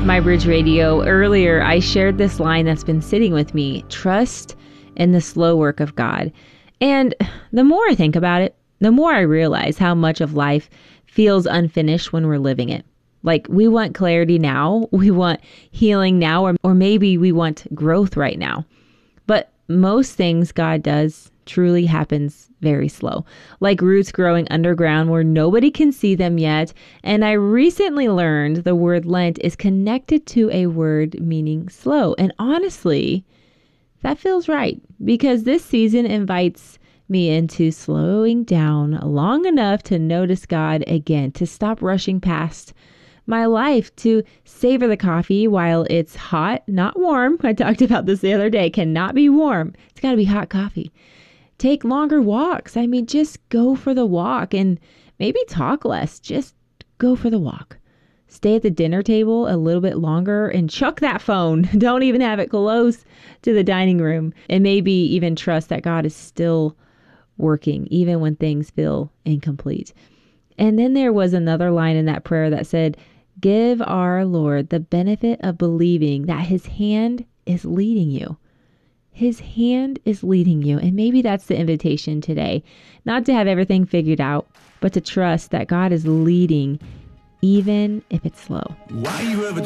My Bridge Radio. Earlier, I shared this line that's been sitting with me: trust in the slow work of God. And the more I think about it, the more I realize how much of life feels unfinished when we're living it. Like, we want clarity now, we want healing now, or maybe we want growth right now. But most things God does truly happens very slow, like roots growing underground where nobody can see them yet. And I recently learned the word Lent is connected to a word meaning slow. And honestly, that feels right, because this season invites me into slowing down long enough to notice God again, to stop rushing past my life, to savor the coffee while it's hot, not warm. I talked about this the other day. Cannot be warm. It's got to be hot coffee. Take longer walks. I mean, just go for the walk, and maybe talk less. Just go for the walk. Stay at the dinner table a little bit longer and chuck that phone. Don't even have it close to the dining room. And maybe even trust that God is still working, even when things feel incomplete. And then there was another line in that prayer that said, give our Lord the benefit of believing that his hand is leading you. His hand is leading you. And maybe that's the invitation today. Not to have everything figured out, but to trust that God is leading, even if it's slow. Why you ever